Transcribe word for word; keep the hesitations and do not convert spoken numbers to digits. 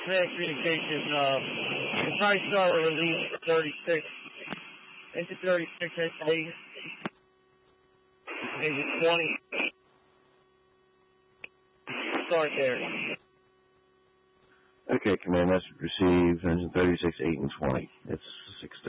Command communication, uh, the Night Star will release thirty-six, into thirty-six S A, engine twenty, start there. Okay, command message received, engine thirty-six, eight, and twenty. It's six